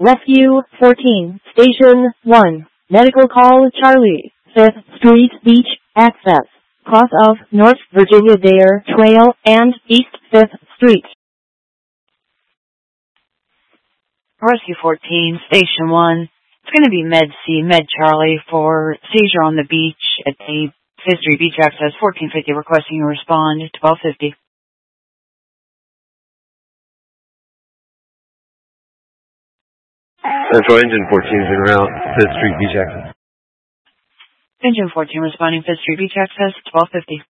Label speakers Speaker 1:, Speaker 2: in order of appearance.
Speaker 1: Rescue 14, Station 1. Medical call Charlie, 5th Street Beach, access. Cross of North Virginia Dare Trail and East 5th Street.
Speaker 2: Rescue 14, Station 1. It's going to be Med C, Med Charlie for seizure on the beach at the 5th Street Beach access, 1450, requesting you respond, 1250.
Speaker 3: Central Engine 14 is en route, 5th Street Beach access.
Speaker 2: Engine 14 responding, 5th Street Beach access, 1250.